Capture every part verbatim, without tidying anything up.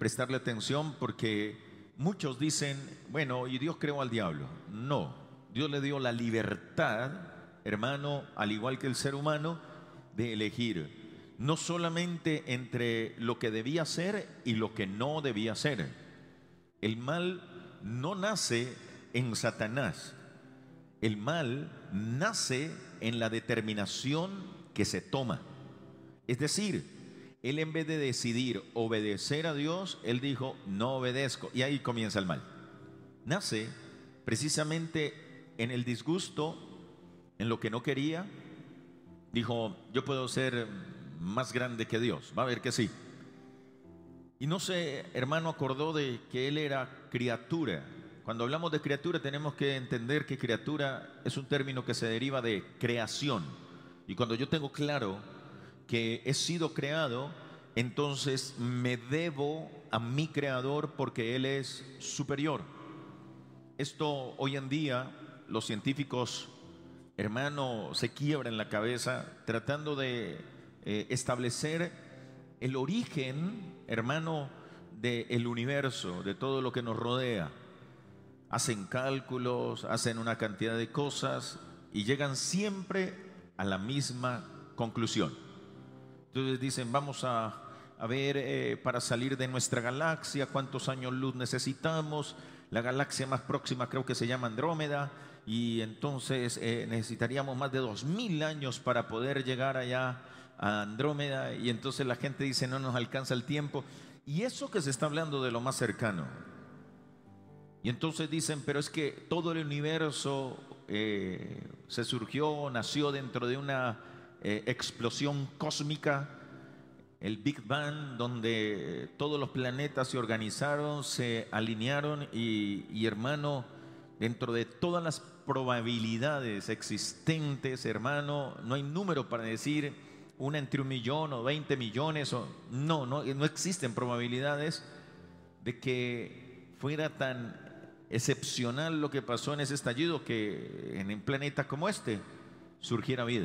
prestarle atención porque muchos dicen, bueno, y Dios creó al diablo. No, Dios le dio la libertad, hermano, al igual que el ser humano, de elegir, no solamente entre lo que debía ser y lo que no debía ser. El mal no nace en Satanás. El mal nace en la determinación que se toma. Es decir, él en vez de decidir obedecer a Dios, él dijo, no obedezco. Y ahí comienza el mal. Nace precisamente en el disgusto, en lo que no quería. Dijo, yo puedo ser más grande que Dios. Va a ver que sí. Y no se, hermano, acordó de que él era criatura. Cuando hablamos de criatura tenemos que entender que criatura es un término que se deriva de creación. Y cuando yo tengo claro que he sido creado, entonces me debo a mi creador porque él es superior. Esto hoy en día los científicos, hermano, se quiebran la cabeza tratando de eh, establecer el origen, hermano, del universo, de todo lo que nos rodea. Hacen cálculos, hacen una cantidad de cosas y llegan siempre a la misma conclusión. Entonces dicen, vamos a, a ver eh, para salir de nuestra galaxia cuántos años luz necesitamos. La galaxia más próxima creo que se llama Andrómeda y entonces eh, necesitaríamos más de dos mil años para poder llegar allá a Andrómeda, y entonces la gente dice no nos alcanza el tiempo. Y eso que se está hablando de lo más cercano. Y entonces dicen, pero es que todo el universo eh, se surgió, nació dentro de una eh, explosión cósmica, el Big Bang, donde todos los planetas se organizaron, se alinearon y, y hermano, dentro de todas las probabilidades existentes, hermano, no hay número para decir una entre un millón o veinte millones, o, no, no, no existen probabilidades de que fuera tan excepcional lo que pasó en ese estallido que en un planeta como este surgiera vida.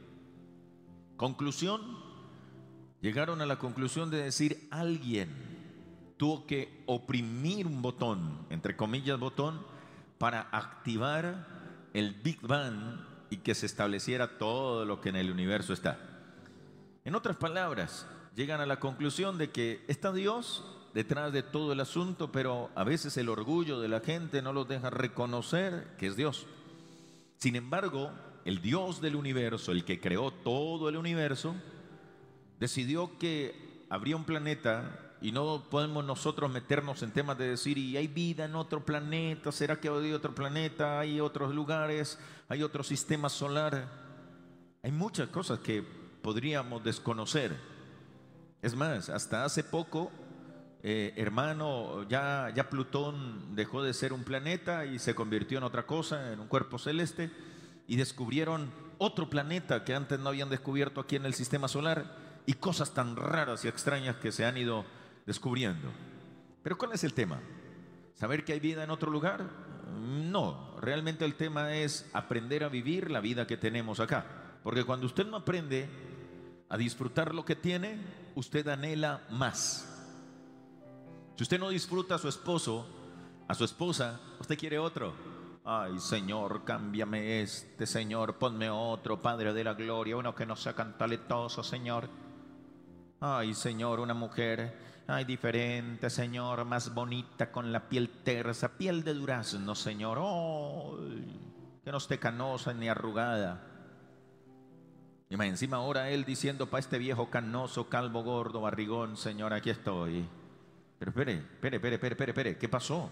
Conclusión, llegaron a la conclusión de decir alguien tuvo que oprimir un botón, entre comillas botón, para activar el Big Bang y que se estableciera todo lo que en el universo está. En otras palabras, llegan a la conclusión de que está Dios detrás de todo el asunto, pero a veces el orgullo de la gente no los deja reconocer que es Dios. Sin embargo, el Dios del universo, el que creó todo el universo, decidió que habría un planeta, y no podemos nosotros meternos en temas de decir, ¿y hay vida en otro planeta? ¿Será que hay otro planeta? ¿Hay otros lugares? ¿Hay otro sistema solar? Hay muchas cosas que podríamos desconocer. Es más, hasta hace poco, eh, hermano, ya, ya Plutón dejó de ser un planeta y se convirtió en otra cosa, en un cuerpo celeste, y descubrieron otro planeta que antes no habían descubierto aquí en el sistema solar, y cosas tan raras y extrañas que se han ido descubriendo. Pero ¿cuál es el tema? ¿Saber que hay vida en otro lugar? No, realmente el tema es aprender a vivir la vida que tenemos acá. Porque cuando usted no aprende a disfrutar lo que tiene, usted anhela más. Si usted no disfruta a su esposo, a su esposa, usted quiere otro. Ay, Señor, cámbiame este, Señor, ponme otro, Padre de la gloria, uno que no sea tan talentoso, Señor. Ay, Señor, una mujer, ay, diferente, Señor, más bonita, con la piel tersa, piel de durazno, Señor. Oh, que no esté canosa ni arrugada. Y más encima ahora él diciendo, para este viejo canoso, calvo, gordo, barrigón, Señor, aquí estoy. Pero espere, espere, espere, espere, espere, espere, ¿qué pasó?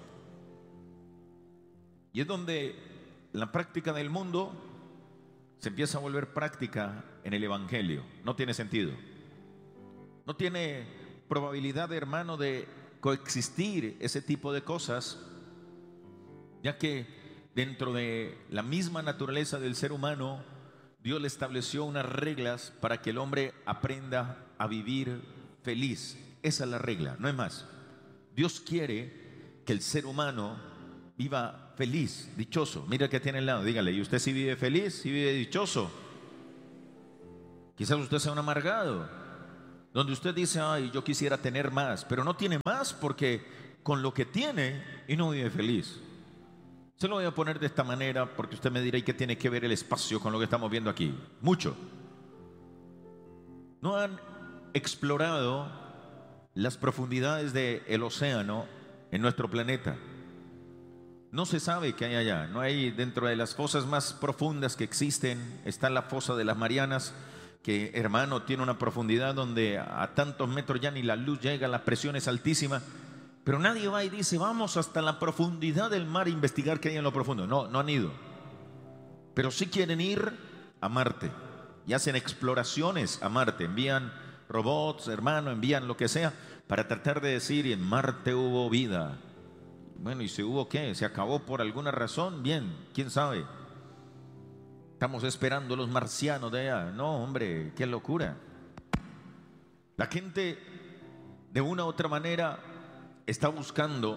Y es donde la práctica del mundo se empieza a volver práctica en el Evangelio. No tiene sentido. No tiene probabilidad, hermano, de coexistir ese tipo de cosas, ya que dentro de la misma naturaleza del ser humano, Dios le estableció unas reglas para que el hombre aprenda a vivir feliz. Esa es la regla, no es más. Dios quiere que el ser humano viva feliz, dichoso. Mira que tiene al lado, dígale, ¿y usted si vive feliz, si vive dichoso? Quizás usted sea un amargado. donde usted dice, ay, yo quisiera tener más, pero no tiene más porque con lo que tiene y no vive feliz. Se lo voy a poner de esta manera porque usted me dirá, ¿y qué tiene que ver el espacio con lo que estamos viendo aquí? Mucho. No han explorado las profundidades del océano en nuestro planeta. No se sabe qué hay allá. No hay, dentro de las fosas más profundas que existen, está la fosa de las Marianas, que, hermano, tiene una profundidad donde a tantos metros ya ni la luz llega, la presión es altísima. Pero nadie va y dice, vamos hasta la profundidad del mar a investigar qué hay en lo profundo. No, no han ido. Pero sí quieren ir a Marte y hacen exploraciones a Marte. Envían robots, hermano, envían lo que sea para tratar de decir, y en Marte hubo vida. Bueno, ¿y si hubo qué? ¿Se acabó por alguna razón? Bien, quién sabe. Estamos esperando los marcianos de allá. No, hombre, qué locura. La gente, de una u otra manera, está buscando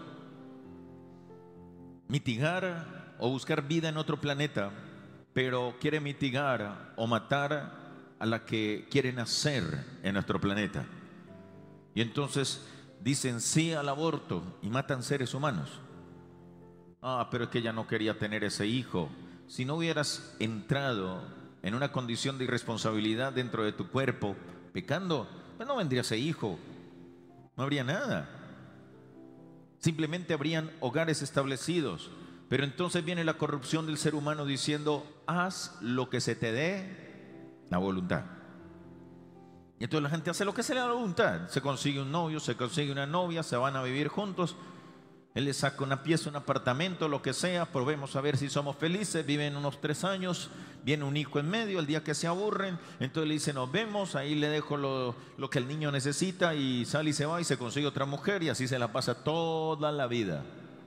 mitigar o buscar vida en otro planeta, pero quiere mitigar o matar a la que quiere nacer en nuestro planeta. Y entonces dicen sí al aborto y matan seres humanos. Ah, pero es que ella no quería tener ese hijo. Si no hubieras entrado en una condición de irresponsabilidad dentro de tu cuerpo, pecando, pues no vendría ese hijo. No habría nada. Simplemente habrían hogares establecidos. Pero entonces viene la corrupción del ser humano diciendo, haz lo que se te dé la voluntad. Y entonces la gente hace lo que se le da la voluntad. Se consigue un novio, se consigue una novia, se van a vivir juntos. Él le saca una pieza, un apartamento, lo que sea. Probemos a ver si somos felices. Viven unos tres años. Viene un hijo en medio. El día que se aburren, entonces le dice nos vemos. Ahí le dejo lo, lo que el niño necesita. Y sale y se va y se consigue otra mujer. Y así se la pasa toda la vida.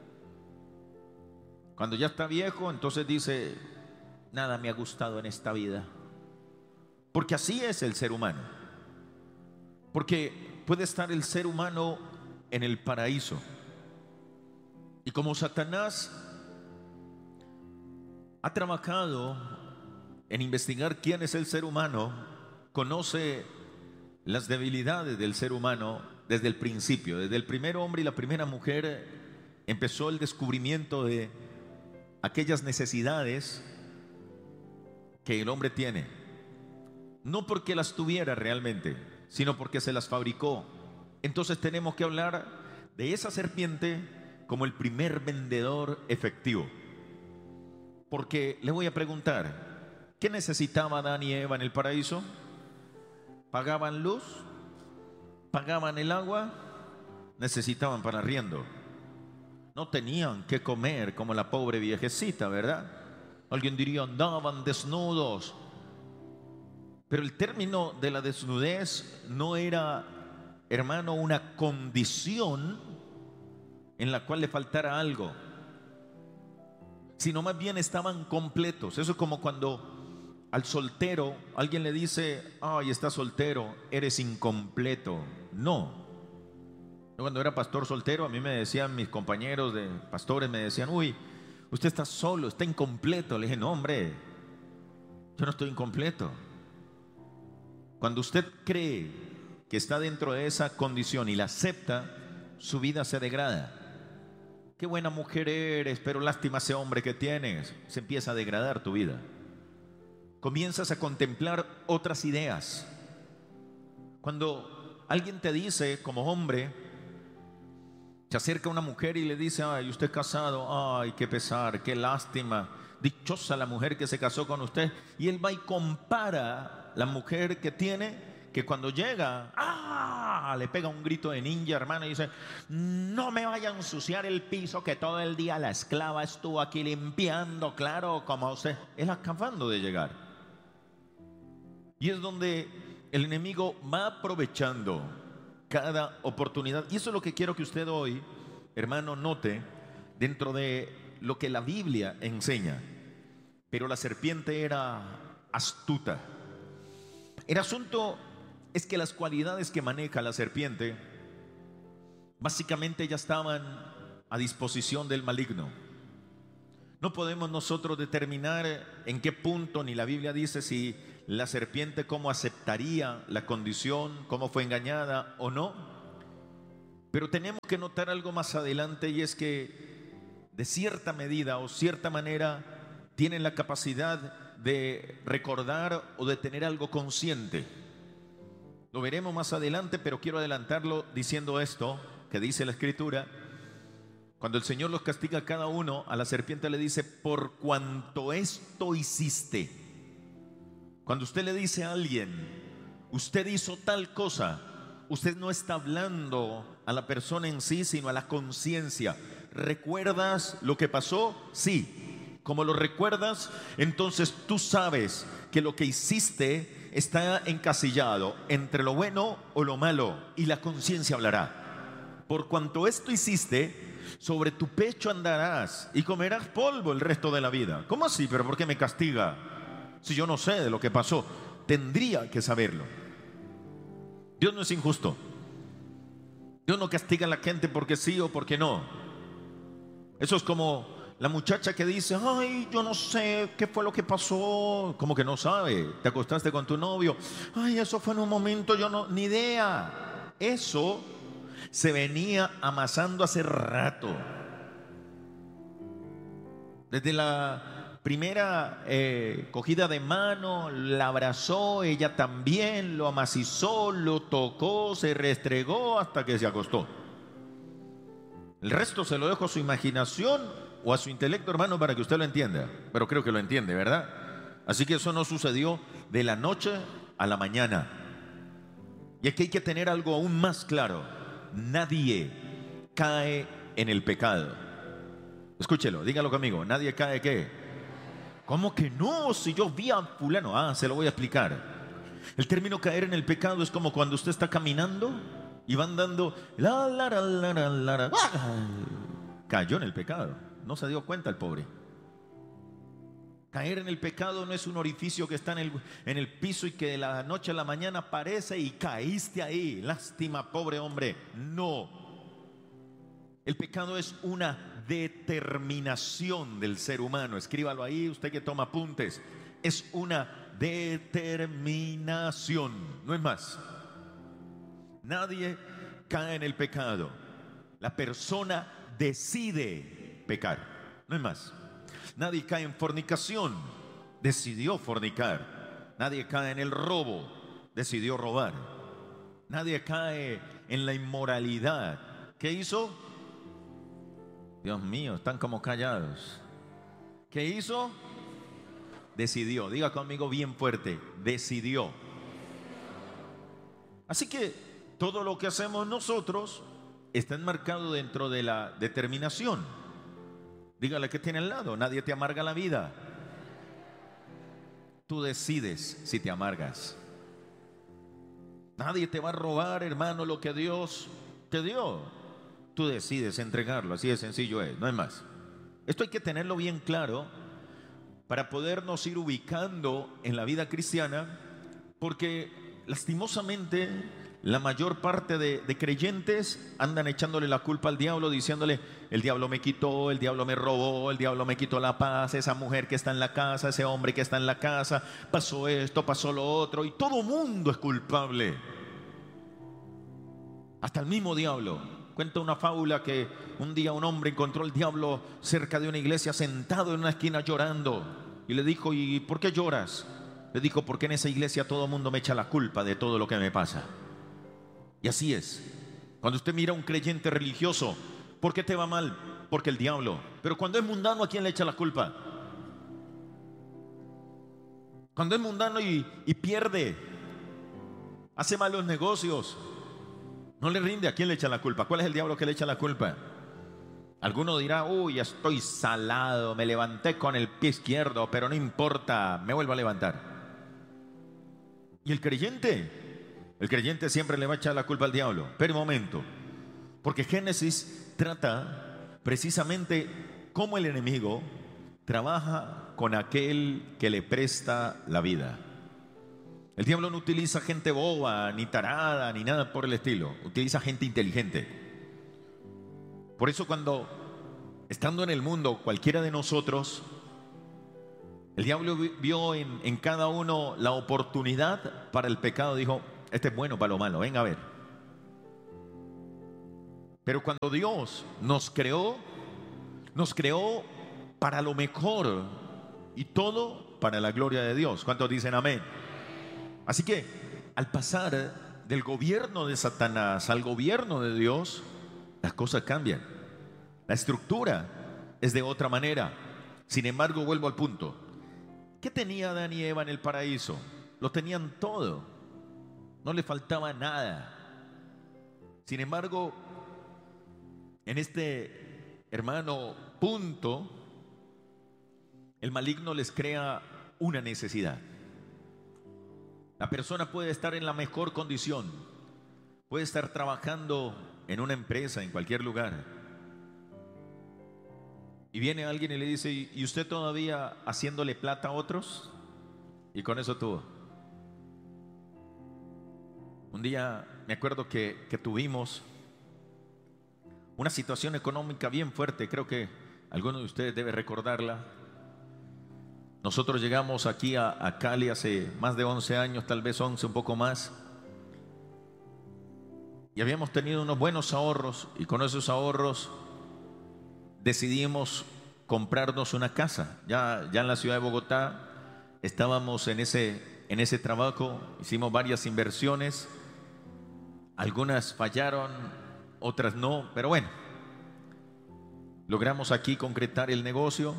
Cuando ya está viejo, entonces dice, nada me ha gustado en esta vida. Porque así es el ser humano. Porque puede estar el ser humano en el paraíso. Y como Satanás ha trabajado en investigar quién es el ser humano, conoce las debilidades del ser humano desde el principio. Desde el primer hombre y la primera mujer empezó el descubrimiento de aquellas necesidades que el hombre tiene. No porque las tuviera realmente, sino porque se las fabricó. Entonces tenemos que hablar de esa serpiente como el primer vendedor efectivo. Porque le voy a preguntar, ¿qué necesitaba Adán y Eva en el paraíso? ¿Pagaban luz? ¿Pagaban el agua? Necesitaban para arriendo. No tenían que comer como la pobre viejecita, ¿verdad? Alguien diría, andaban desnudos. Pero el término de la desnudez no era, hermano, una condición en la cual le faltara algo, sino más bien estaban completos. Eso es como cuando al soltero alguien le dice, ay, estás soltero, eres incompleto. No. Yo cuando era pastor soltero, a mí me decían mis compañeros de pastores, me decían, uy, usted está solo, está incompleto. Le dije, no, hombre, yo no estoy incompleto. Cuando usted cree que está dentro de esa condición y la acepta, su vida se degrada. Qué buena mujer eres, pero lástima ese hombre que tienes. Se empieza a degradar tu vida. Comienzas a contemplar otras ideas. Cuando alguien te dice, como hombre, se acerca una mujer y le dice, ay, usted es casado, ay, qué pesar, qué lástima, dichosa la mujer que se casó con usted. Y él va y compara la mujer que tiene, que cuando llega, ¡ah!, le pega un grito de ninja, hermano, y dice, no me vaya a ensuciar el piso que todo el día la esclava estuvo aquí limpiando, claro, como usted. Él acabando de llegar. Y es donde el enemigo va aprovechando cada oportunidad. Y eso es lo que quiero que usted hoy, hermano, note dentro de lo que la Biblia enseña. Pero la serpiente era astuta. El asunto es que las cualidades que maneja la serpiente básicamente ya estaban a disposición del maligno. No podemos nosotros determinar en qué punto, ni la Biblia dice si la serpiente cómo aceptaría la condición, cómo fue engañada o no. Pero tenemos que notar algo más adelante, y es que de cierta medida o cierta manera tienen la capacidad de recordar o de tener algo consciente. Lo veremos más adelante, pero quiero adelantarlo diciendo esto que dice la Escritura. Cuando el Señor los castiga a cada uno, a la serpiente le dice: por cuanto esto hiciste. Cuando usted le dice a alguien: usted hizo tal cosa, usted no está hablando a la persona en sí, sino a la conciencia. ¿Recuerdas lo que pasó? Sí. Como lo recuerdas, entonces tú sabes que lo que hiciste está encasillado entre lo bueno o lo malo, y la conciencia hablará. Por cuanto esto hiciste, sobre tu pecho andarás y comerás polvo el resto de la vida. ¿Cómo así? ¿Pero por qué me castiga? Si yo no sé de lo que pasó. Tendría que saberlo. Dios no es injusto. Dios no castiga a la gente porque sí o porque no. Eso es como la muchacha que dice: ay, yo no sé qué fue lo que pasó. Como que no sabe. Te acostaste con tu novio. Ay, eso fue en un momento, yo no, ni idea. Eso se venía amasando hace rato. Desde la primera eh, cogida de mano, la abrazó, ella también lo amacizó, lo tocó, se restregó hasta que se acostó. El resto se lo dejo a su imaginación o a su intelecto, hermano, para que usted lo entienda. Pero creo que lo entiende, ¿verdad? Así que eso no sucedió de la noche a la mañana. Y aquí hay que tener algo aún más claro: nadie cae en el pecado. Escúchelo, dígalo conmigo. ¿Nadie cae qué? ¿Cómo que no? Si yo vi a fulano. Ah, se lo voy a explicar. El término caer en el pecado es como cuando usted está caminando y va andando, la, la, la, la, la, la, la. Cayó en el pecado. No se dio cuenta el pobre. Caer en el pecado no es un orificio que está en el, en el piso y que de la noche a la mañana aparece y caíste ahí. Lástima, pobre hombre. No. El pecado es una determinación del ser humano. Escríbalo ahí, usted que toma apuntes. Es una determinación, no es más. Nadie cae en el pecado. La persona decide pecar, no es más. Nadie cae en fornicación, decidió fornicar. Nadie cae en el robo, decidió robar. Nadie cae en la inmoralidad. ¿Qué hizo? Dios mío, están como callados. ¿Qué hizo? Decidió. Diga conmigo bien fuerte: decidió. Así que todo lo que hacemos nosotros está enmarcado dentro de la determinación. Dígale que tiene al lado: nadie te amarga la vida. Tú decides si te amargas. Nadie te va a robar, hermano, lo que Dios te dio. Tú decides entregarlo, así de sencillo es, no es más. Esto hay que tenerlo bien claro para podernos ir ubicando en la vida cristiana, porque lastimosamente la mayor parte de, de creyentes andan echándole la culpa al diablo, diciéndole: el diablo me quitó, el diablo me robó, el diablo me quitó la paz, esa mujer que está en la casa, ese hombre que está en la casa, pasó esto, pasó lo otro, y todo mundo es culpable. Hasta el mismo diablo. Cuenta una fábula que un día un hombre encontró al diablo cerca de una iglesia, sentado en una esquina llorando, y le dijo: ¿y por qué lloras? Le dijo: porque en esa iglesia todo el mundo me echa la culpa de todo lo que me pasa. Y así es. Cuando usted mira a un creyente religioso, ¿por qué te va mal? Porque el diablo. Pero cuando es mundano, ¿a quién le echa la culpa? Cuando es mundano y, y pierde, hace malos negocios, no le rinde, ¿a quién le echa la culpa? ¿Cuál es el diablo que le echa la culpa? Alguno dirá: uy, estoy salado, me levanté con el pie izquierdo, pero no importa, me vuelvo a levantar. ¿Y el creyente? El creyente siempre le va a echar la culpa al diablo. Pero un momento, porque Génesis trata precisamente cómo el enemigo trabaja con aquel que le presta la vida. El diablo no utiliza gente boba, ni tarada, ni nada por el estilo. Utiliza gente inteligente. Por eso cuando, estando en el mundo, cualquiera de nosotros El diablo vio en, en cada uno la oportunidad para el pecado. Dijo, este es bueno para lo malo, venga a ver. Pero cuando Dios nos creó, nos creó para lo mejor y todo para la gloria de Dios. ¿Cuántos dicen amén? Así que al pasar del gobierno de Satanás al gobierno de Dios, las cosas cambian. La estructura es de otra manera. Sin embargo, vuelvo al punto. ¿Qué tenía Adán y Eva en el paraíso? Lo tenían todo. No le faltaba nada. Sin embargo, en este, hermano, punto, el maligno les crea una necesidad. La persona puede estar en la mejor condición, puede estar trabajando en una empresa, en cualquier lugar, y viene alguien y le dice, ¿y usted todavía haciéndole plata a otros? Y con eso tuvo. Un día me acuerdo que, que tuvimos una situación económica bien fuerte, creo que alguno de ustedes debe recordarla. Nosotros llegamos aquí a, a Cali hace más de once años, tal vez once, un poco más. Y habíamos tenido unos buenos ahorros y con esos ahorros decidimos comprarnos una casa. Ya, ya en la ciudad de Bogotá estábamos en ese, en ese trabajo, hicimos varias inversiones. Algunas fallaron, otras no, pero bueno, logramos aquí concretar el negocio.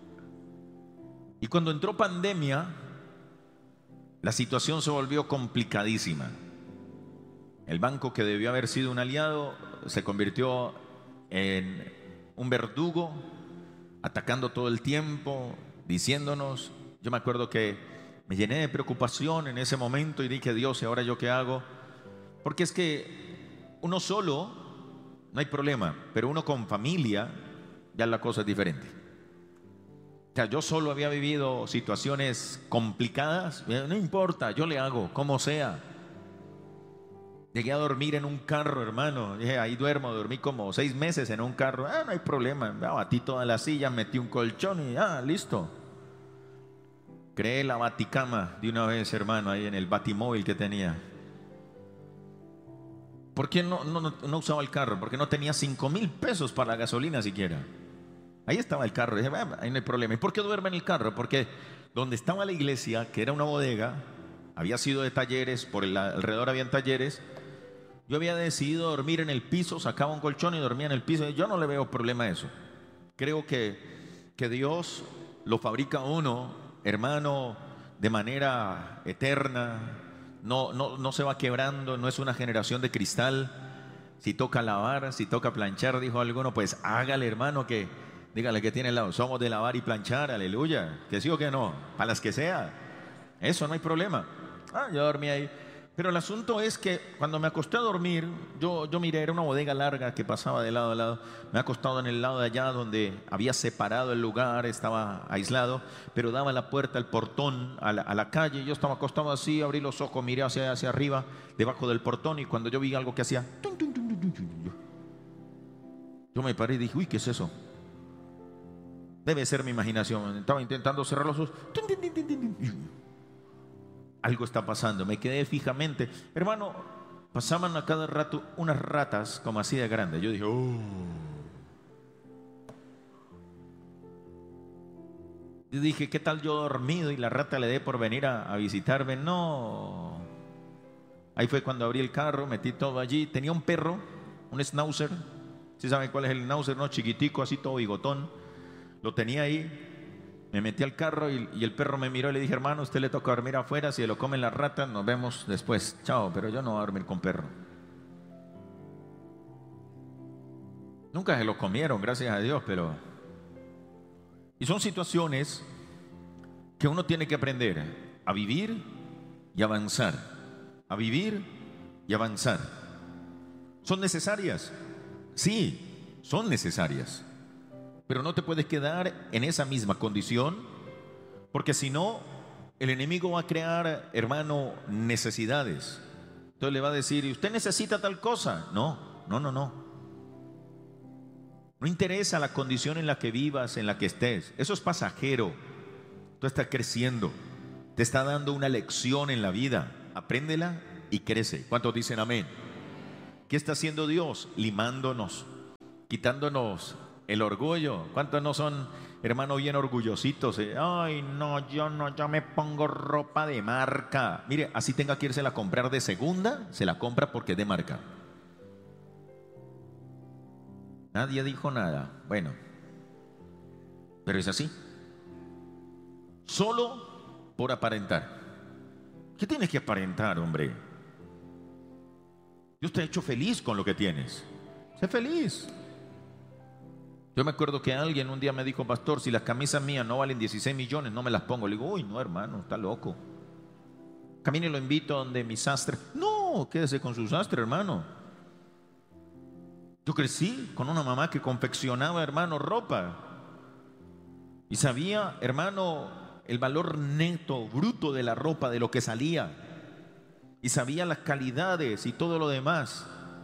Y cuando entró pandemia, la situación se volvió complicadísima. El banco, que debió haber sido un aliado, se convirtió en un verdugo, atacando todo el tiempo, diciéndonos. Yo me acuerdo que me llené de preocupación en ese momento y dije, Dios, ¿y ahora yo qué hago? Porque es que uno solo no hay problema, pero uno con familia ya la cosa es diferente. O sea, yo solo había vivido situaciones complicadas, no importa, yo le hago, como sea. Llegué a dormir en un carro, hermano. Dije, ahí duermo, dormí como seis meses en un carro. Ah, no hay problema. Batí todas las sillas, metí un colchón y ah, listo. Creé la baticama de una vez, hermano, ahí en el batimóvil que tenía. ¿Por qué no, no, no usaba el carro? Porque no tenía cinco mil pesos para la gasolina siquiera. Ahí estaba el carro. Dije, ah, ahí no hay problema. ¿Y por qué duerme en el carro? Porque donde estaba la iglesia, que era una bodega, había sido de talleres, por el alrededor habían talleres. Yo había decidido dormir en el piso, sacaba un colchón y dormía en el piso. Yo no le veo problema a eso. Creo que, que Dios lo fabrica uno, hermano, de manera eterna. No, no, no se va quebrando, no es una generación de cristal. Si toca lavar, si toca planchar, dijo alguno, pues hágale, hermano, que dígale que tiene el lado. Somos de lavar y planchar, aleluya. Que sí o que no, para las que sea. Eso no hay problema. Ah, yo dormí ahí. Pero el asunto es que cuando me acosté a dormir, yo, yo miré, era una bodega larga que pasaba de lado a lado. Me he acostado en el lado de allá donde había separado el lugar, estaba aislado, pero daba la puerta, el portón a la, a la calle. Yo estaba acostado así, abrí los ojos, miré hacia, hacia arriba, debajo del portón, y cuando yo vi algo que hacía, yo me paré y dije, uy, ¿qué es eso? Debe ser mi imaginación. Estaba intentando cerrar los ojos. Algo está pasando. Me quedé fijamente. Hermano, pasaban a cada rato unas ratas como así de grandes. Yo dije, oh. Yo dije, ¿qué tal yo dormido y la rata le dé por venir a, a visitarme? No. Ahí fue cuando abrí el carro, metí todo allí. Tenía un perro, un schnauzer. ¿Sí saben cuál es el schnauzer? No, chiquitico, así todo bigotón. Lo tenía ahí. Me metí al carro y, y el perro me miró y le dije, hermano, usted le toca dormir afuera, si lo comen las ratas, nos vemos después. Chao, pero yo no voy a dormir con perro. Nunca se lo comieron, gracias a Dios, pero... Y son situaciones que uno tiene que aprender a vivir y avanzar. A vivir y avanzar. ¿Son necesarias? Sí, son necesarias. Pero no te puedes quedar en esa misma condición, porque si no, el enemigo va a crear, hermano, necesidades. Entonces le va a decir, ¿y usted necesita tal cosa? No, no, no, no. No interesa la condición en la que vivas, en la que estés. Eso es pasajero. Tú estás creciendo. Te está dando una lección en la vida. Apréndela y crece. ¿Cuántos dicen amén? ¿Qué está haciendo Dios? Limándonos, quitándonos el orgullo. ¿Cuántos no son, hermano, bien orgullositos? Eh, Ay, no, yo no, yo me pongo ropa de marca. Mire, así tenga que irse a comprar de segunda, se la compra porque es de marca. Nadie dijo nada. Bueno, pero es así. Solo por aparentar. ¿Qué tienes que aparentar, hombre? Dios te ha hecho feliz con lo que tienes. Sé feliz. Yo me acuerdo que alguien un día me dijo: pastor, si las camisas mías no valen dieciséis millones, no me las pongo. Le digo: uy, no, hermano, está loco. Camine y lo invito donde mi sastre. No, quédese con su sastre, hermano. Yo crecí con una mamá que confeccionaba, hermano, ropa. Y sabía, hermano, el valor neto, bruto de la ropa, de lo que salía. Y sabía las calidades y todo lo demás.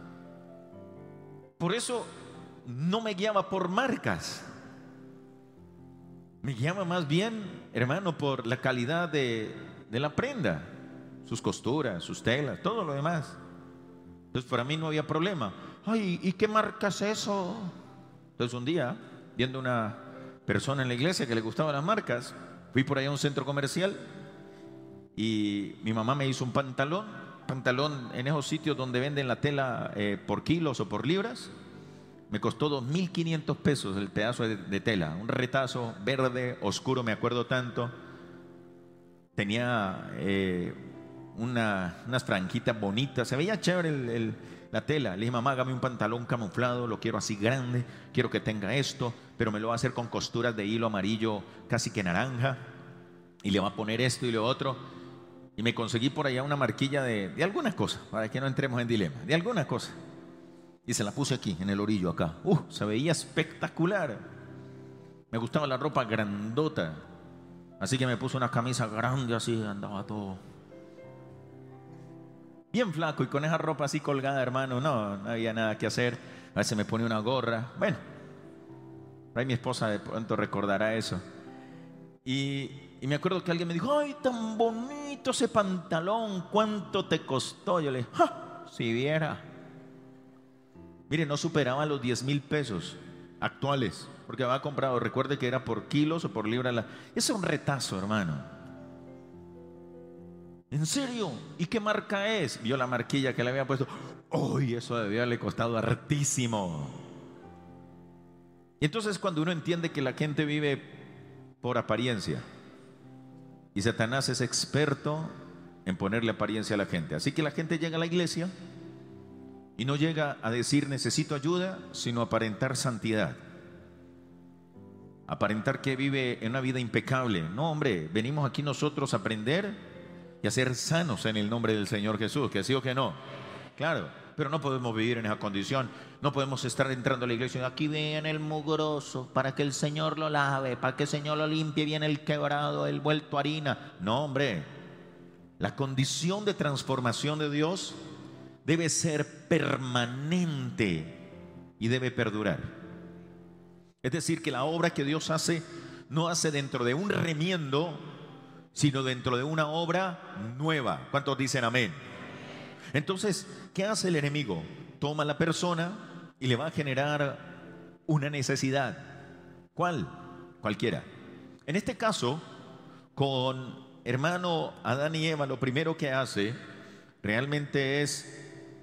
Por eso no me guiaba por marcas. Me guiaba más bien, hermano, por la calidad de, de la prenda. Sus costuras, sus telas, todo lo demás. Entonces para mí no había problema. Ay, ¿y qué marca es eso? Entonces un día, viendo una persona en la iglesia que le gustaban las marcas, fui por allá a un centro comercial y mi mamá me hizo un pantalón, pantalón en esos sitios donde venden la tela eh, por kilos o por libras. Me costó dos mil quinientos pesos el pedazo de, de tela, un retazo verde oscuro, me acuerdo tanto. Tenía eh, una, unas franjitas bonitas, se veía chévere el, el, la tela. Le dije: mamá, hágame un pantalón camuflado, lo quiero así grande, quiero que tenga esto, pero me lo va a hacer con costuras de hilo amarillo casi que naranja, y le va a poner esto y lo otro. Y me conseguí por allá una marquilla de, de alguna cosa, para que no entremos en dilema, de alguna cosa. Y se la puse aquí, en el orillo acá. Uh, se veía espectacular. Me gustaba la ropa grandota. Así que me puse una camisa grande así, andaba todo bien flaco y con esa ropa así colgada, hermano. No, no había nada que hacer. A veces me ponía una gorra. Bueno, por ahí mi esposa de pronto recordará eso. Y, y me acuerdo que alguien me dijo: ay, tan bonito ese pantalón, ¿cuánto te costó? Yo le dije: ¡ja! Si viera. Mire, no superaba los diez mil pesos actuales, porque había comprado, recuerde que era por kilos o por libra. La... Ese es un retazo, hermano. ¿En serio? ¿Y qué marca es? Vio la marquilla que le había puesto. ¡Uy! Eso debió haberle costado hartísimo. Y entonces cuando uno entiende que la gente vive por apariencia, y Satanás es experto en ponerle apariencia a la gente. Así que la gente llega a la iglesia y no llega a decir necesito ayuda, sino a aparentar santidad. Aparentar que vive en una vida impecable. No, hombre, venimos aquí nosotros a aprender y a ser sanos en el nombre del Señor Jesús. ¿Que sí o que no? Claro, pero no podemos vivir en esa condición. No podemos estar entrando a la iglesia y aquí viene el mugroso para que el Señor lo lave, para que el Señor lo limpie, viene el quebrado, el vuelto harina. No, hombre, la condición de transformación de Dios debe ser permanente y debe perdurar. Es decir, que la obra que Dios hace no hace dentro de un remiendo, sino dentro de una obra nueva. ¿Cuántos dicen amén? Entonces, ¿qué hace el enemigo? Toma a la persona y le va a generar una necesidad. ¿Cuál? Cualquiera. En este caso, con hermano Adán y Eva, lo primero que hace realmente es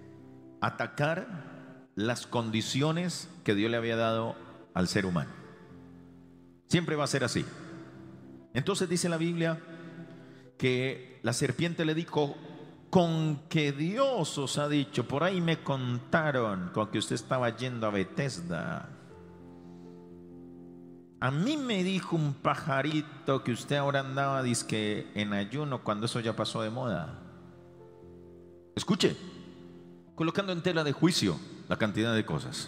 atacar las condiciones que Dios le había dado al ser humano. Siempre va a ser así. Entonces dice la Biblia que la serpiente le dijo: con que Dios os ha dicho, por ahí me contaron con que usted estaba yendo a Bethesda. A mí me dijo un pajarito que usted ahora andaba dizque en ayuno, cuando eso ya pasó de moda. Escuche, colocando en tela de juicio la cantidad de cosas.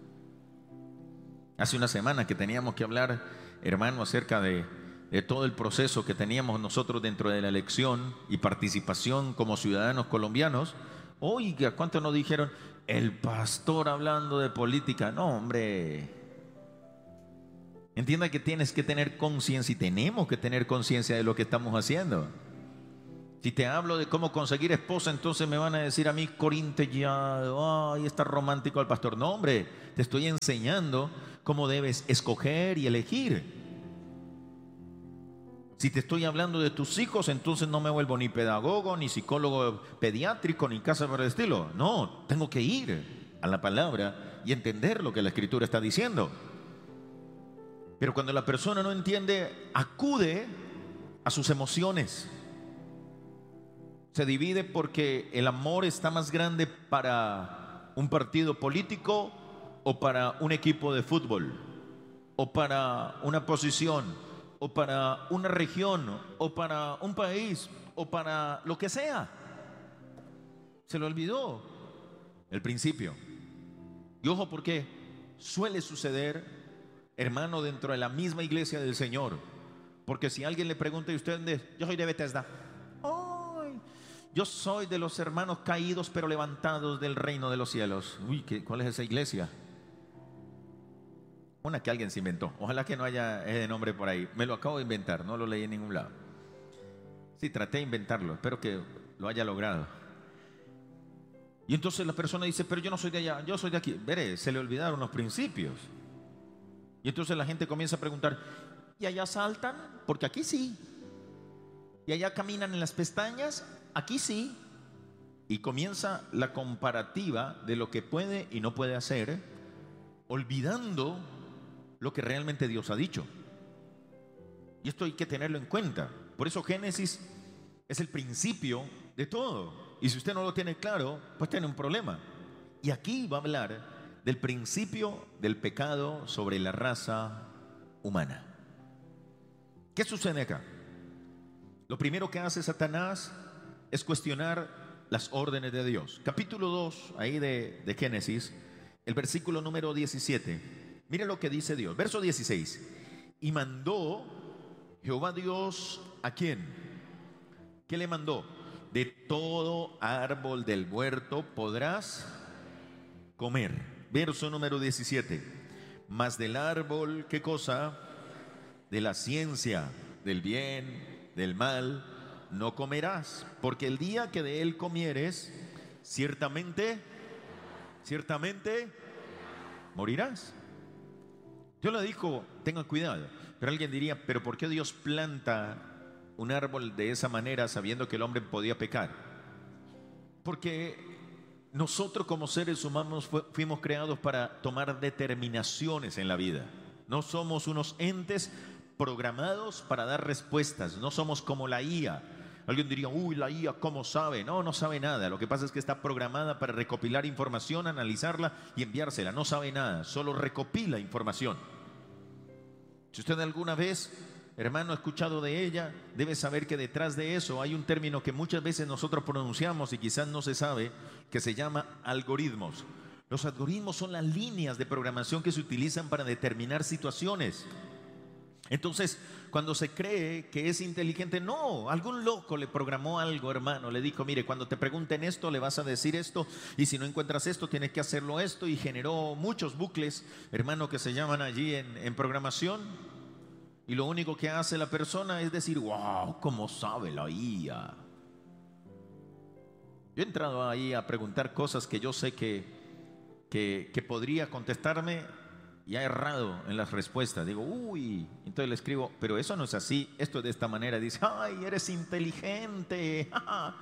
Hace una semana que teníamos que hablar, hermano, acerca de, de todo el proceso que teníamos nosotros dentro de la elección y participación como ciudadanos colombianos. Oiga, ¿cuántos nos dijeron? El pastor hablando de política. No, hombre. Entienda que tienes que tener conciencia y tenemos que tener conciencia de lo que estamos haciendo. Si te hablo de cómo conseguir esposa, entonces me van a decir a mí, corintellado, ay, está romántico el pastor. No, hombre, te estoy enseñando cómo debes escoger y elegir. Si te estoy hablando de tus hijos, entonces no me vuelvo ni pedagogo, ni psicólogo pediátrico, ni casa por el estilo. No, tengo que ir a la palabra y entender lo que la Escritura está diciendo. Pero cuando la persona no entiende, acude a sus emociones. Se divide porque el amor está más grande para un partido político o para un equipo de fútbol o para una posición o para una región o para un país o para lo que sea. Se le olvidó el principio. Y ojo, porque suele suceder, hermano, dentro de la misma iglesia del Señor. Porque si alguien le pregunta a usted, yo soy de Bethesda. Yo soy de los hermanos caídos pero levantados del reino de los cielos. Uy, ¿qué, ¿cuál es esa iglesia? Una que alguien se inventó. Ojalá que no haya ese nombre por ahí. Me lo acabo de inventar, no lo leí en ningún lado. Sí, traté de inventarlo, espero que lo haya logrado. Y entonces la persona dice, pero yo no soy de allá, yo soy de aquí. Veré, se le olvidaron los principios. Y entonces la gente comienza a preguntar, ¿y allá saltan? Porque aquí sí. ¿Y allá caminan en las pestañas? Aquí sí. Y comienza la comparativa de lo que puede y no puede hacer, olvidando lo que realmente Dios ha dicho. Y esto hay que tenerlo en cuenta. Por eso Génesis es el principio de todo. Y si usted no lo tiene claro, pues tiene un problema. Y aquí va a hablar del principio del pecado sobre la raza humana. ¿Qué sucede acá? Lo primero que hace Satanás es cuestionar las órdenes de Dios. Capítulo dos, ahí de, de Génesis, el versículo número diecisiete. Mire lo que dice Dios. Verso dieciséis. Y mandó Jehová Dios, ¿a quién? ¿Qué le mandó? De todo árbol del huerto podrás comer. Verso número diecisiete. Mas del árbol, ¿qué cosa? De la ciencia, del bien, del mal, no comerás, porque el día que de él comieres, ciertamente, ciertamente morirás. Dios le dijo, tengan cuidado. Pero alguien diría, pero ¿por qué Dios planta un árbol de esa manera sabiendo que el hombre podía pecar? Porque nosotros como seres humanos fuimos creados para tomar determinaciones en la vida. No somos unos entes programados para dar respuestas. No somos como la I A. Alguien diría, uy, la I A, ¿cómo sabe? No, no sabe nada. Lo que pasa es que está programada para recopilar información, analizarla y enviársela. No sabe nada, solo recopila información. Si usted alguna vez, hermano, ha escuchado de ella, debe saber que detrás de eso hay un término que muchas veces nosotros pronunciamos y quizás no se sabe, que se llama algoritmos. Los algoritmos son las líneas de programación que se utilizan para determinar situaciones. Entonces, cuando se cree que es inteligente, no, algún loco le programó algo, hermano, le dijo, mire, cuando te pregunten esto, le vas a decir esto, y si no encuentras esto, tienes que hacerlo esto, y generó muchos bucles, hermano, que se llaman allí en, en programación, y lo único que hace la persona es decir, wow, ¿cómo sabe la I A? Yo he entrado ahí a preguntar cosas que yo sé que, que, que podría contestarme, y ha errado en las respuestas. Digo, uy, entonces le escribo, pero eso no es así, esto es de esta manera. Dice, ay, eres inteligente.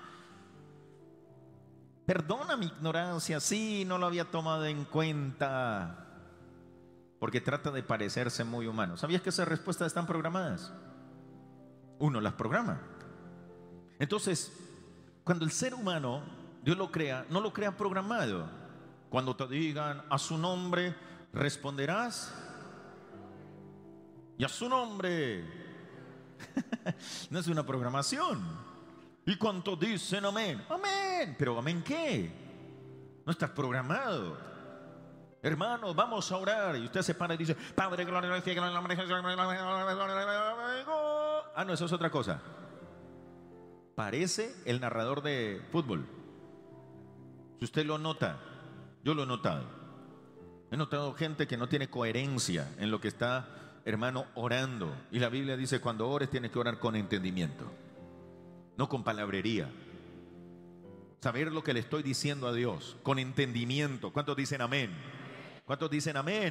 Perdona mi ignorancia, sí, no lo había tomado en cuenta. Porque trata de parecerse muy humano. ¿Sabías que esas respuestas están programadas? Uno las programa. Entonces, cuando el ser humano, Dios lo crea, no lo crea programado. Cuando te digan a su nombre, responderás y a su nombre. No es una programación. ¿Y cuántos dicen amén? Amén. Pero amén ¿qué? No estás programado. Hermanos, vamos a orar. Y usted se para y dice, Padre, gloria al cielo, en el nombre de Jesús. Ah, no, eso es otra cosa. Parece el narrador de fútbol. Si usted lo nota, yo lo he notado. He notado gente que no tiene coherencia en lo que está hermano, orando. Y la Biblia dice, cuando ores tienes que orar con entendimiento, no con palabrería. Saber lo que le estoy diciendo a Dios, con entendimiento. ¿Cuántos dicen amén? ¿Cuántos dicen amén?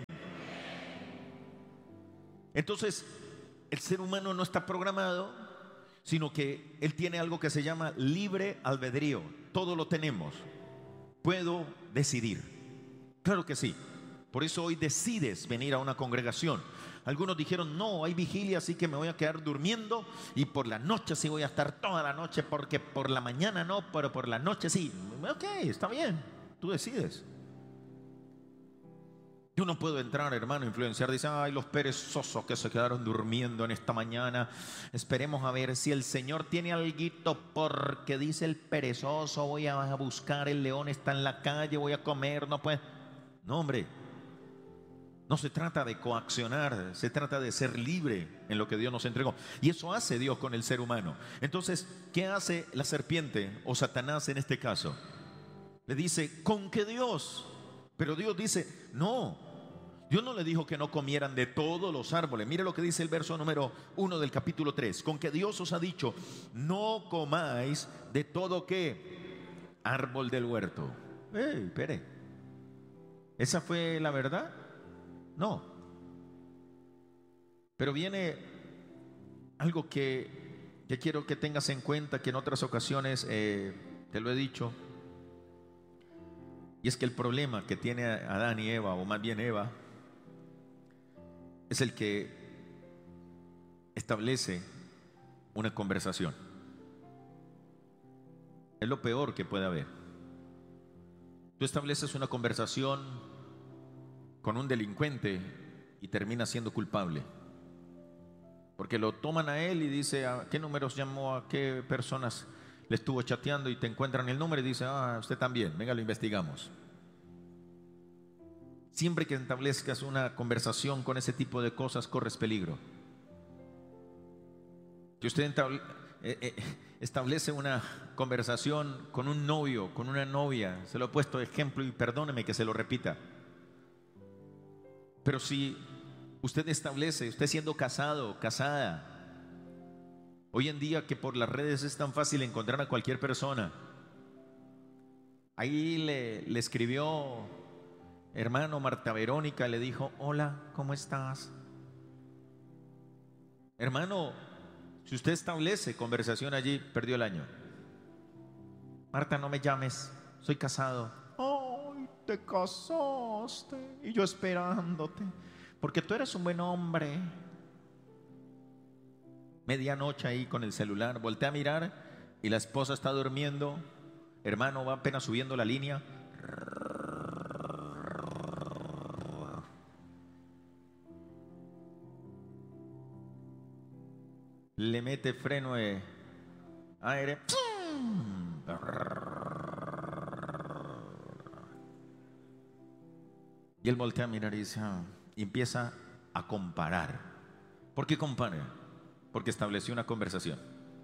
Entonces, el ser humano no está programado, sino que él tiene algo que se llama libre albedrío. Todo lo tenemos. Puedo decidir. Claro que sí. Por eso hoy decides venir a una congregación. Algunos dijeron, no, hay vigilia, así que me voy a quedar durmiendo y por la noche sí voy a estar toda la noche, porque por la mañana no, pero por la noche sí. Ok, está bien, tú decides. Yo no puedo entrar, hermano, influenciar. Dice, ay, los perezosos que se quedaron durmiendo en esta mañana. Esperemos a ver si el Señor tiene alguito, porque dice el perezoso, voy a buscar, el león está en la calle, voy a comer, no puede. No, hombre. No se trata de coaccionar, se trata de ser libre en lo que Dios nos entregó. Y eso hace Dios con el ser humano. Entonces, ¿qué hace la serpiente o Satanás en este caso? Le dice, ¿con qué Dios? Pero Dios dice, no. Dios no le dijo que no comieran de todos los árboles. Mire lo que dice el verso número uno del capítulo tres. Con que Dios os ha dicho, no comáis de todo ¿qué? Árbol del huerto. Ey, espere. ¿Esa fue la verdad? No. Pero viene algo que, que quiero que tengas en cuenta, que en otras ocasiones eh, te lo he dicho. Y es que el problema que tiene Adán y Eva, o más bien Eva, es el que establece una conversación. Es lo peor que puede haber. Tú estableces una conversación con un delincuente y termina siendo culpable, porque lo toman a él y dice, ¿a qué números llamó? ¿A qué personas le estuvo chateando? Y te encuentran el número y dice, ah, usted también, venga, lo investigamos. Siempre que establezcas una conversación con ese tipo de cosas, corres peligro. Que usted estable, eh, eh, establece una conversación con un novio, con una novia, se lo he puesto de ejemplo y perdóneme que se lo repita. Pero si usted establece, usted siendo casado, casada, hoy en día que por las redes es tan fácil encontrar a cualquier persona. Ahí le, le escribió hermano Marta Verónica, le dijo, hola, ¿cómo estás? Hermano, si usted establece conversación allí, perdió el año. Marta, no me llames, soy casado. Te casaste y yo esperándote, porque tú eres un buen hombre. Medianoche ahí con el celular, voltea a mirar y la esposa está durmiendo. Hermano, va apenas subiendo la línea. Le mete freno de aire. Y él voltea a mirar y dice, ah, y empieza a comparar. ¿Por qué compara? Porque estableció una conversación.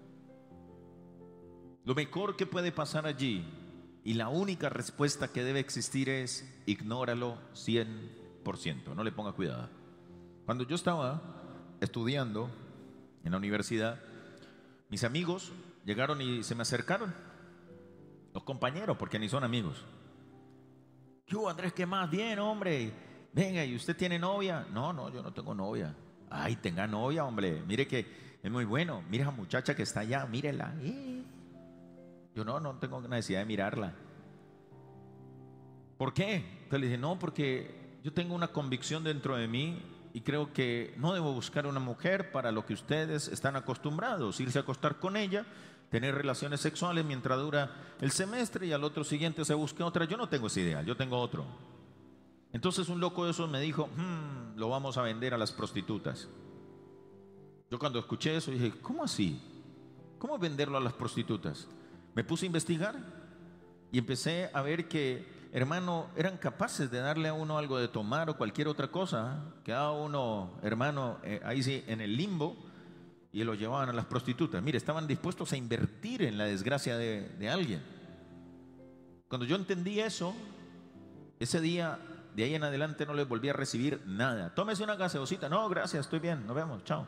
Lo mejor que puede pasar allí, y la única respuesta que debe existir es, ignóralo cien por ciento, no le ponga cuidado. Cuando yo estaba estudiando en la universidad, mis amigos llegaron y se me acercaron. Los compañeros, porque ni son amigos. ¿Qué hubo, Andrés? ¿Qué más? Bien, hombre. Venga, ¿y usted tiene novia? No, no, yo no tengo novia. Ay, tenga novia, hombre. Mire que es muy bueno. Mire a esa muchacha que está allá, mírela. Yo no, no tengo necesidad de mirarla. ¿Por qué? Entonces le dije, no, porque yo tengo una convicción dentro de mí y creo que no debo buscar una mujer para lo que ustedes están acostumbrados, irse a acostar con ella, tener relaciones sexuales mientras dura el semestre y al otro siguiente se busque otra. Yo no tengo ese ideal, yo tengo otro. Entonces un loco de esos me dijo, hmm, lo vamos a vender a las prostitutas. Yo cuando escuché eso dije, ¿cómo así? ¿Cómo venderlo a las prostitutas? Me puse a investigar y empecé a ver que, hermano, eran capaces de darle a uno algo de tomar o cualquier otra cosa. Quedaba uno, hermano, eh, ahí sí, en el limbo, y lo llevaban a las prostitutas. Mire, estaban dispuestos a invertir en la desgracia de, de alguien. Cuando yo entendí eso, ese día De ahí en adelante no les volví a recibir nada. Tómese una gaseosita. No, gracias, estoy bien, nos vemos, chao.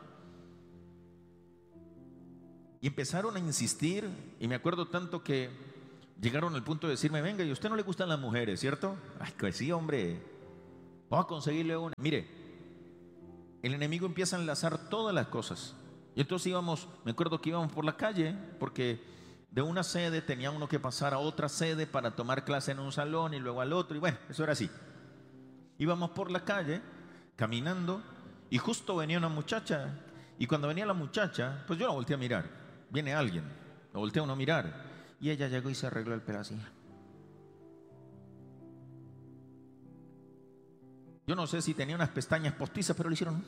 Y empezaron a insistir, y me acuerdo tanto que llegaron al punto de decirme, venga, ¿y a usted no le gustan las mujeres, cierto? Ay, que sí, hombre, vamos a conseguirle una. Mire, el enemigo empieza a enlazar todas las cosas. Y entonces íbamos, me acuerdo que íbamos por la calle, porque de una sede tenía uno que pasar a otra sede para tomar clase en un salón y luego al otro, y bueno, eso era así. Íbamos por la calle, caminando, y justo venía una muchacha, y cuando venía la muchacha, pues yo la volteé a mirar. Viene alguien, la volteé a uno a mirar, y ella llegó y se arregló el pelo así. Yo no sé si tenía unas pestañas postizas, pero le hicieron.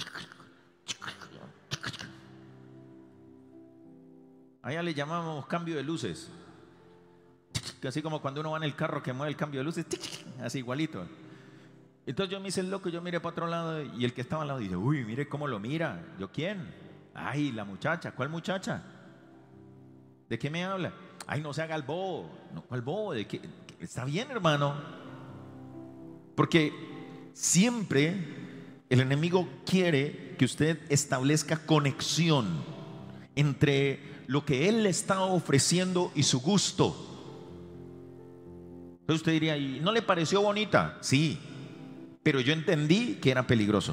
Allá le llamamos cambio de luces. Así como cuando uno va en el carro que mueve el cambio de luces, así igualito. Entonces yo me hice el loco, yo miré para otro lado y el que estaba al lado dice, uy, mire cómo lo mira. ¿Yo quién? Ay, la muchacha. ¿Cuál muchacha? ¿De qué me habla? Ay, no se haga el bobo. No, ¿cuál bobo? ¿De qué? Está bien, hermano. Porque siempre el enemigo quiere que usted establezca conexión entre lo que él le está ofreciendo y su gusto. Entonces usted diría, ¿y no le pareció bonita? Sí, pero yo entendí que era peligroso.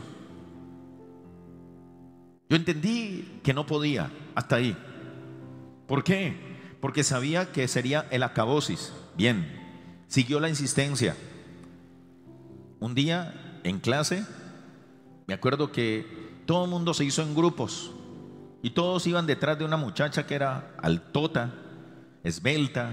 Yo entendí que no podía, hasta ahí. ¿Por qué? Porque sabía que sería el acabosis. Bien, siguió la insistencia. Un día en clase, me acuerdo que todo el mundo se hizo en grupos y todos iban detrás de una muchacha que era altota, esbelta,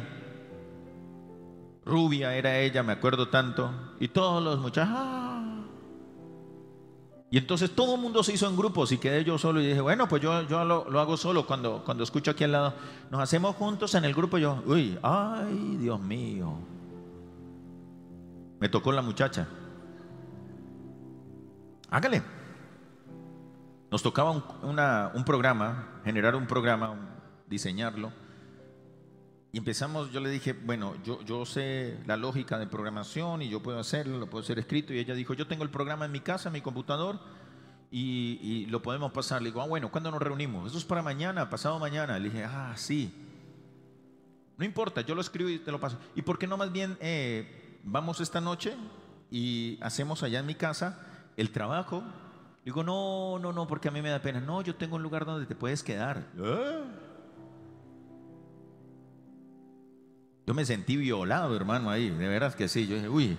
rubia era ella, me acuerdo tanto, y todos los muchachos, ¡ah! Y entonces todo el mundo se hizo en grupos y quedé yo solo y dije, bueno, pues yo, yo lo, lo hago solo. Cuando, cuando escucho aquí al lado, nos hacemos juntos en el grupo, yo, uy, ay, Dios mío, me tocó la muchacha. Hágale. Nos tocaba un, una, un programa, generar un programa, un, diseñarlo. Y empezamos, yo le dije, bueno, yo, yo sé la lógica de programación y yo puedo hacerlo, lo puedo hacer escrito. Y ella dijo, yo tengo el programa en mi casa, en mi computador, y, y lo podemos pasar. Le digo, ah, bueno, ¿cuándo nos reunimos? Eso es para mañana, pasado mañana. Le dije, ah, sí. No importa, yo lo escribo y te lo paso. ¿Y por qué no más bien eh, vamos esta noche y hacemos allá en mi casa el trabajo? Digo, no, no, no, porque a mí me da pena. No, yo tengo un lugar donde te puedes quedar. ¿Eh? Yo me sentí violado, hermano, ahí, de veras que sí. Yo dije, uy.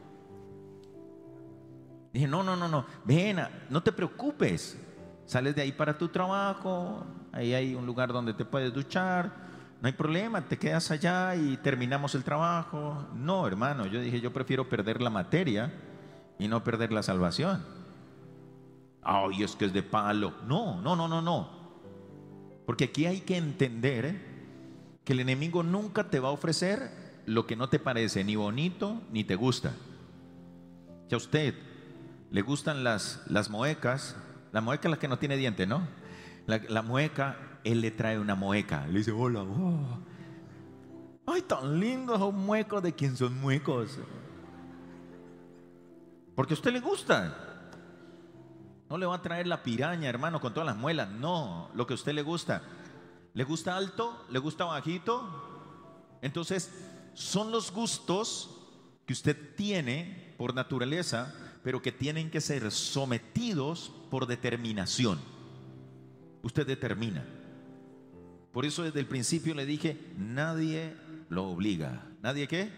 Dije, no, no, no, no, ven, no te preocupes. Sales de ahí para tu trabajo, ahí hay un lugar donde te puedes duchar, no hay problema, te quedas allá y terminamos el trabajo. No, hermano, yo dije, yo prefiero perder la materia y no perder la salvación. Ay, es que es de palo. No, no, no, no, no. Porque aquí hay que entender ¿eh? que el enemigo nunca te va a ofrecer lo que no te parece ni bonito ni te gusta. Si a usted le gustan las, las muecas, la mueca es la que no tiene diente, ¿no? La, la mueca, él le trae una mueca. Le dice, hola, oh. Ay, tan lindos son muecos. ¿De quién son muecos? Porque a usted le gusta. No le va a traer la piraña, hermano, con todas las muelas. No, lo que a usted le gusta. ¿Le gusta alto? ¿Le gusta bajito? Entonces, son los gustos que usted tiene por naturaleza, pero que tienen que ser sometidos por determinación. Usted determina. Por eso desde el principio le dije, nadie lo obliga. ¿Nadie qué?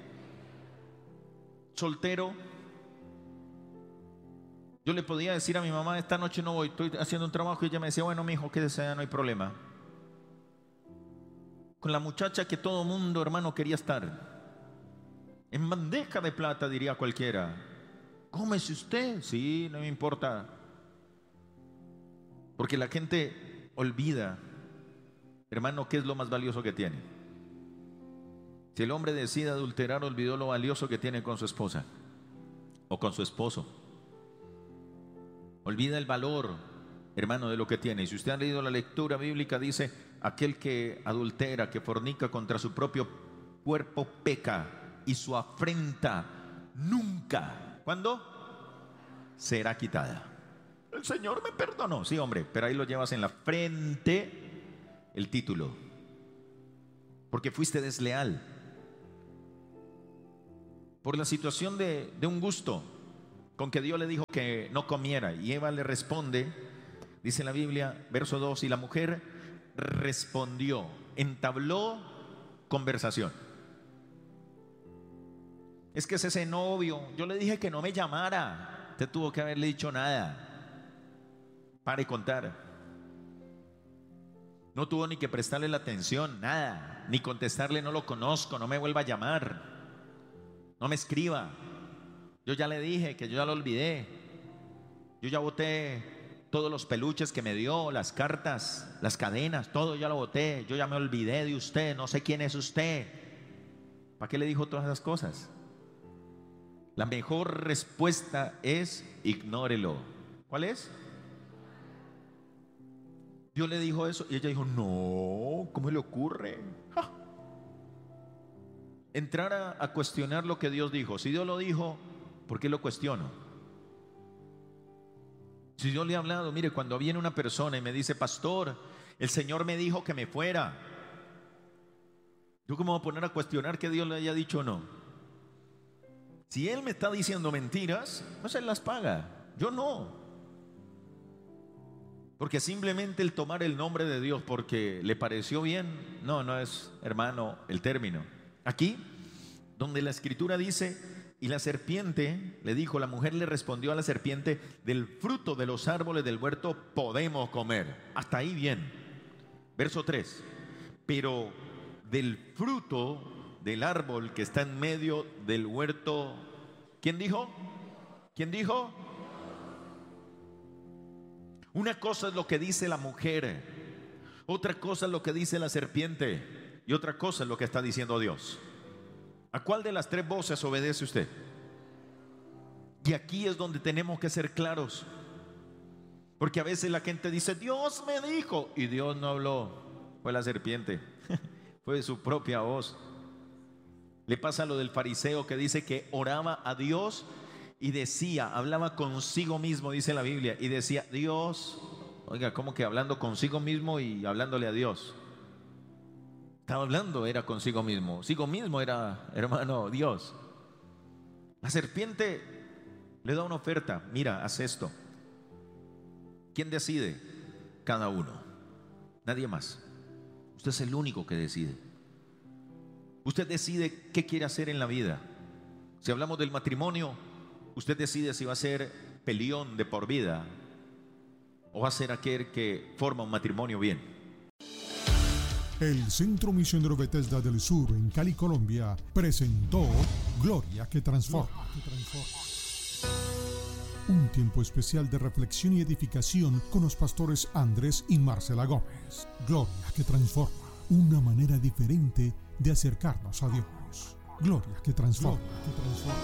Soltero. Yo le podía decir a mi mamá, esta noche no voy, estoy haciendo un trabajo, y ella me decía, bueno, mi hijo, quédese, no hay problema. Con la muchacha que todo mundo, hermano, quería estar. En bandeja de plata, diría cualquiera. Cómese usted. Sí, no me importa. Porque la gente olvida, hermano, ¿qué es lo más valioso que tiene? Si el hombre decide adulterar, olvidó lo valioso que tiene con su esposa o con su esposo. Olvida el valor, hermano, de lo que tiene. Y si usted ha leído la lectura bíblica, dice, aquel que adultera, que fornica contra su propio cuerpo peca, y su afrenta nunca. ¿Cuándo? Será quitada. El Señor me perdonó. Sí, hombre, pero ahí lo llevas en la frente el título. Porque fuiste desleal. Por la situación de, de un gusto con que Dios le dijo que no comiera. Y Eva le responde, dice la Biblia, verso dos, y la mujer respondió, entabló conversación. Es que es ese novio, yo le dije que no me llamara, usted tuvo que haberle dicho nada. Para y contar. No tuvo ni que prestarle la atención, nada, ni contestarle no lo conozco, no me vuelva a llamar, no me escriba. Yo ya le dije que yo ya lo olvidé. Yo ya boté todos los peluches que me dio, las cartas, las cadenas, todo ya lo boté. Yo ya me olvidé de usted, no sé quién es usted. ¿Para qué le dijo todas esas cosas? La mejor respuesta es ignórelo. ¿Cuál es? Dios le dijo eso y ella dijo, no, ¿cómo le ocurre? ¡Ja! Entrar a, a cuestionar lo que Dios dijo. Si Dios lo dijo, ¿por qué lo cuestiono? Si Dios le ha hablado, mire, cuando viene una persona y me dice, pastor, el Señor me dijo que me fuera, ¿yo cómo me voy a poner a cuestionar que Dios le haya dicho o no? Si Él me está diciendo mentiras, pues Él las paga, yo no. Porque simplemente el tomar el nombre de Dios porque le pareció bien, no, no es, hermano, el término. Aquí, donde la Escritura dice, y la serpiente le dijo, la mujer le respondió a la serpiente, del fruto de los árboles del huerto podemos comer. Hasta ahí bien. Verso tres. Pero del fruto del árbol que está en medio del huerto, ¿quién dijo? ¿Quién dijo? Una cosa es lo que dice la mujer, otra cosa es lo que dice la serpiente y otra cosa es lo que está diciendo Dios. ¿A cuál de las tres voces obedece usted? Y aquí es donde tenemos que ser claros, porque a veces la gente dice, Dios me dijo, y Dios no habló, fue la serpiente, fue su propia voz. Le pasa lo del fariseo que dice que oraba a Dios y decía, hablaba consigo mismo, dice la Biblia, y decía, Dios, oiga, ¿cómo que hablando consigo mismo y hablándole a Dios? Estaba hablando, era consigo mismo, consigo mismo era, hermano, Dios. La serpiente le da una oferta, mira, haz esto. ¿Quién decide? Cada uno, nadie más. Usted es el único que decide. Usted decide qué quiere hacer en la vida. Si hablamos del matrimonio, usted decide si va a ser peleón de por vida o va a ser aquel que forma un matrimonio bien. El Centro Misionero Bethesda del Sur en Cali, Colombia, presentó Gloria que Transforma. Un tiempo especial de reflexión y edificación con los pastores Andrés y Marcela Gómez. Gloria que Transforma, una manera diferente de acercarnos a Dios. Gloria que transforma. Gloria que transforma.